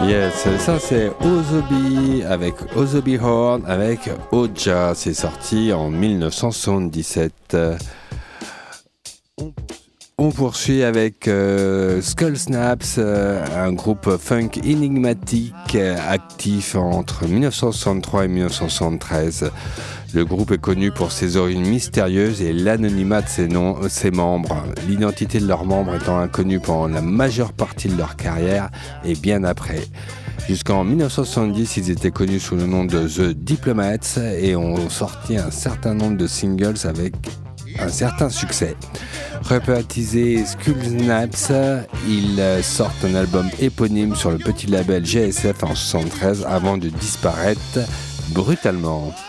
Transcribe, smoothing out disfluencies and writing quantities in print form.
Yes, ça c'est Ozobi avec Ozobi Horn avec Oja, c'est sorti en 1977. On poursuit avec Skull Snaps, un groupe funk énigmatique actif entre 1963 et 1973. Le groupe est connu pour ses origines mystérieuses et l'anonymat de ses membres, l'identité de leurs membres étant inconnue pendant la majeure partie de leur carrière et bien après. Jusqu'en 1970, ils étaient connus sous le nom de The Diplomats et ont sorti un certain nombre de singles avec un certain succès. Rebaptisé Skull Snaps, ils sortent un album éponyme sur le petit label GSF en 1973 avant de disparaître brutalement.